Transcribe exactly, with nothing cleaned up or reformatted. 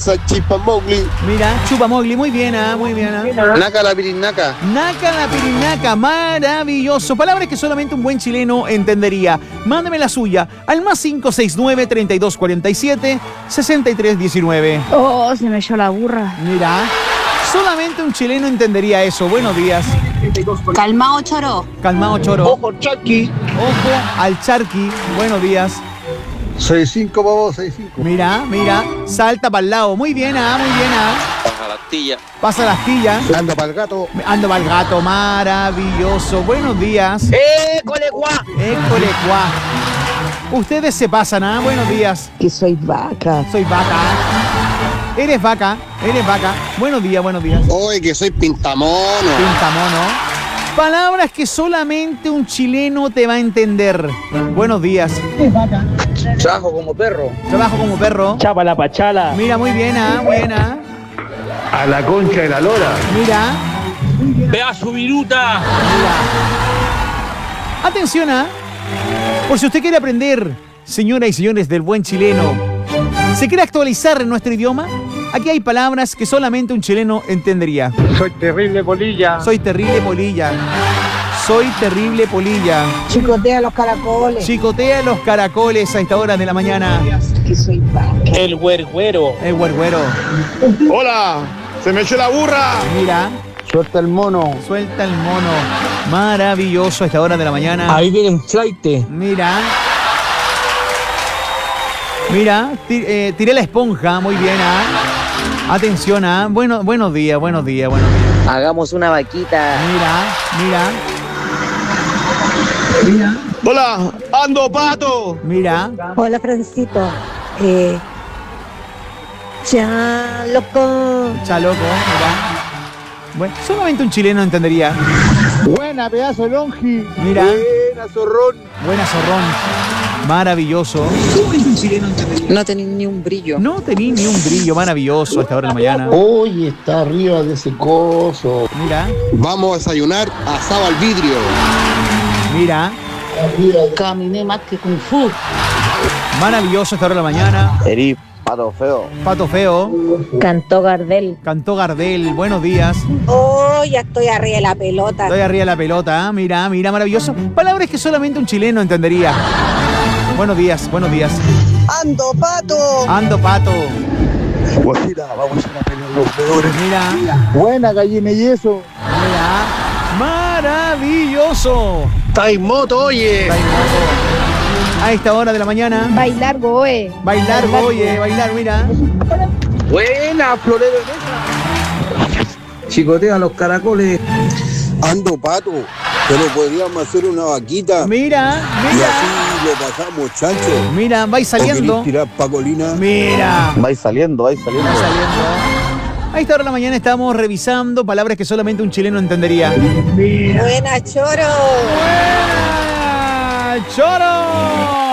pasa, Chipamogli? Mira, Chupamogli, muy bien, ah, muy bien. Ah. Naca la pirinaca. Naca la pirinaca, maravilloso. Palabras que solamente un buen chileno entendería. Mándame la suya al más cinco seis nueve, treinta y dos cuarenta y siete, sesenta y tres diecinueve. Oh, se me echó la burra. Mira, solamente un chileno entendería eso. Buenos días. Calmao choro. Calmao choro. Ojo, Charqui. Ojo al charqui. Buenos días. seis cinco, vamos, seis cinco. Mira, mira, salta para el lado. Muy bien, ah, muy bien, ah. Pasa la astilla. Pasa la astilla. Ando para el gato. Ando para el gato, maravilloso. Buenos días. ¡École, guá! École, cuá. Ustedes se pasan, ¿ah? Buenos días. Que soy vaca. Soy vaca. Eres vaca, eres vaca. Buenos días, buenos días. Oye, que soy pintamono. Pintamono. Palabras que solamente un chileno te va a entender. Buenos días. Eres vaca. Trabajo como perro. Trabajo como perro. Chapa la pachala. Mira, muy bien, ¿ah? Muy bien, ¿ah? A la concha de la lora. Mira. ¡Vea su viruta! Atención, ¿ah? Por si usted quiere aprender, señoras y señores del buen chileno, ¿se quiere actualizar en nuestro idioma? Aquí hay palabras que solamente un chileno entendería. Soy terrible polilla. Soy terrible polilla. Soy terrible polilla. Chicotea los caracoles. Chicotea los caracoles a esta hora de la mañana. Que soy vaca. El güergüero. El güergüero. Hola, se me echó la burra. Mira, Suelta el mono. suelta el mono. Maravilloso a esta hora de la mañana. Ahí viene un flight. Mira. Mira, ti- eh, tiré la esponja, muy bien, ¿ah? Atención, ¿ah? Bueno, buenos días, buenos días, buenos días. Hagamos una vaquita. Mira, mira, Hola, ando pato. mira. Hola, Francito. Eh, ya, loco. Cha loco, mira. Bueno, solamente un chileno entendería. Buena, pedazo de longi. Mira. Buena, zorrón. Buena zorrón. Maravilloso. No tenés ni un brillo. No tenía ni un brillo maravilloso a esta hora de la mañana. Hoy está arriba de ese coso. Mira, Vamos a desayunar asado al vidrio. mira. Caminé más que Kung Fu. Maravilloso a esta hora de la mañana. Eri, pato feo. Pato feo. Cantó Gardel. Cantó Gardel. Buenos días. Oh, ya estoy arriba de la pelota. Estoy arriba de la pelota, ¿ah? Mira, mira, maravilloso. Palabras que solamente un chileno entendería. Buenos días, buenos días. Ando, pato. Ando pato. Guajira, vamos a pelear los peores. Mira, Buena, gallina y eso. mira. Maravilloso. Está en moto, oye. A esta hora de la mañana. Bailar, goe. Bailar, oye, bailar, mira. Buena, florero en esa. Chicotea los caracoles. Ando pato. Pero podríamos hacer una vaquita. Mira, Y mira. así lo pasamos, chancho. Mira, vais ¿O saliendo. querés tirar pacolina? Mira. Vais saliendo, vais saliendo. Vais saliendo. A esta hora de la mañana estamos revisando palabras que solamente un chileno entendería. Buena, choro. ¡Buena! ¡Choro!